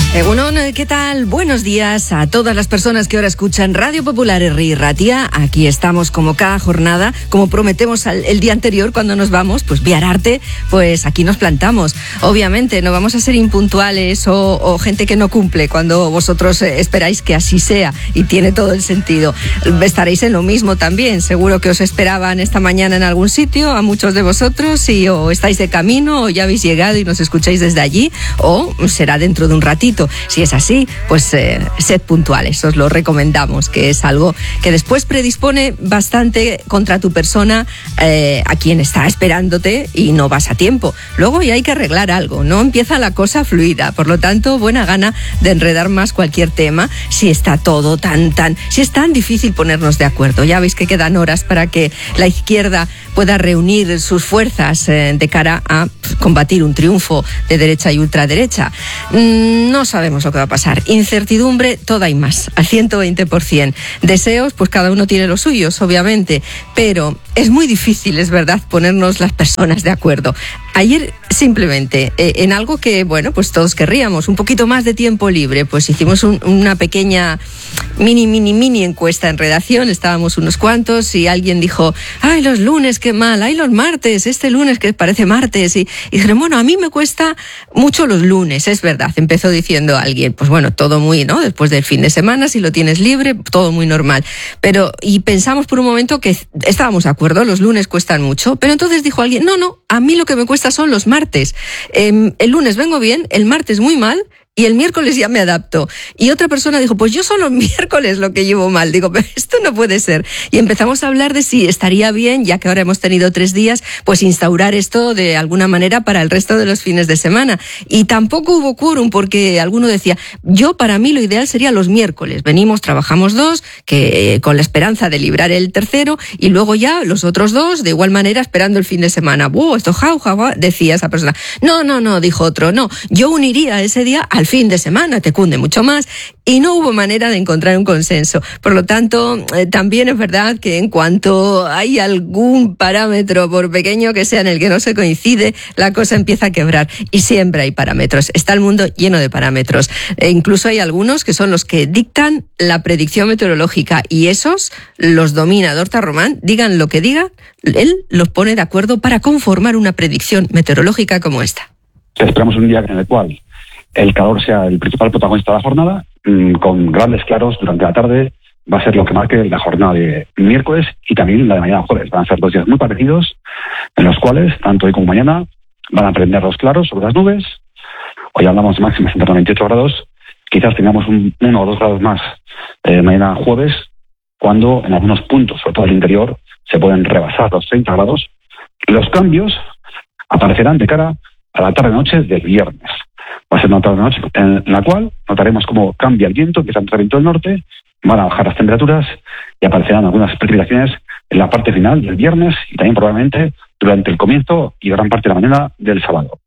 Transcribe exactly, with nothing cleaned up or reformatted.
Egunon, ¿qué tal? Buenos días a todas las personas que ahora escuchan Radio Popular Herri Ratia. Aquí estamos como cada jornada, como prometemos al, el día anterior cuando nos vamos, pues Viararte, pues aquí nos plantamos. Obviamente no vamos a ser impuntuales o, o gente que no cumple cuando vosotros esperáis que así sea, y tiene todo el sentido. Estaréis en lo mismo también, seguro que os esperaban esta mañana en algún sitio a muchos de vosotros, y o estáis de camino o ya habéis llegado y nos escucháis desde allí, o será dentro de un ratito. Si es así, pues eh, sed puntuales, os lo recomendamos, que es algo que después predispone bastante contra tu persona, eh, a quien está esperándote y no vas a tiempo. Luego ya hay que arreglar algo, no empieza la cosa fluida, por lo tanto, buena gana de enredar más cualquier tema si está todo tan, tan, si es tan difícil ponernos de acuerdo. Ya veis que quedan horas para que la izquierda pueda reunir sus fuerzas eh, de cara a combatir un triunfo de derecha y ultraderecha. Mm, no sabemos lo que va a pasar. Incertidumbre, toda y más, al ciento veinte por ciento. Deseos, pues cada uno tiene los suyos, obviamente, pero es muy difícil, es verdad, ponernos las personas de acuerdo. Ayer, simplemente, eh, en algo que, bueno, pues todos querríamos, un poquito más de tiempo libre, pues hicimos un, una pequeña mini, mini, mini encuesta en redacción, estábamos unos cuantos, y alguien dijo, ay, los lunes, qué mal, ay, los martes, este lunes que parece martes, y, y dijeron, bueno, a mí me cuesta mucho los lunes, es verdad, empezó diciendo alguien, pues bueno, todo muy, ¿no? Después del fin de semana, si lo tienes libre, todo muy normal, pero, y pensamos por un momento que estábamos de acuerdo, los lunes cuestan mucho, pero entonces dijo alguien, no, no, a mí lo que me cuesta son los martes, eh, el lunes vengo bien, el martes muy mal, y el miércoles ya me adapto. Y otra persona dijo, pues yo son los miércoles lo que llevo mal. Digo, pero esto no puede ser. Y empezamos a hablar de si estaría bien, ya que ahora hemos tenido tres días, pues instaurar esto de alguna manera para el resto de los fines de semana. Y tampoco hubo quórum, porque alguno decía, yo para mí lo ideal sería los miércoles. Venimos, trabajamos dos, que eh, con la esperanza de librar el tercero, y luego ya los otros dos, de igual manera, esperando el fin de semana. ¡Wow! Esto jauja, ja, decía esa persona. No, no, no, dijo otro, no. Yo uniría ese día al fin de semana, te cunde mucho más, y no hubo manera de encontrar un consenso. Por lo tanto, eh, también es verdad que en cuanto hay algún parámetro, por pequeño que sea, en el que no se coincide, la cosa empieza a quebrar, y siempre hay parámetros. Está el mundo lleno de parámetros. E incluso hay algunos que son los que dictan la predicción meteorológica, y esos los domina Dorta Román, digan lo que digan, él los pone de acuerdo para conformar una predicción meteorológica como esta. Esperamos un día en el cual el calor sea el principal protagonista de la jornada, con grandes claros durante la tarde. Va a ser lo que marque la jornada de miércoles y también la de mañana jueves. Van a ser dos días muy parecidos, en los cuales, tanto hoy como mañana, van a prender los claros sobre las nubes. Hoy hablamos de máximas en torno a veintiocho grados, quizás tengamos un, uno o dos grados más eh, mañana jueves, cuando en algunos puntos, sobre todo el interior, se pueden rebasar los treinta grados. Los cambios aparecerán de cara a la tarde-noche del viernes. Va a ser una tarde-noche en la cual notaremos cómo cambia el viento, empieza a entrar viento del norte, van a bajar las temperaturas y aparecerán algunas precipitaciones en la parte final del viernes y también probablemente durante el comienzo y gran parte de la mañana del sábado.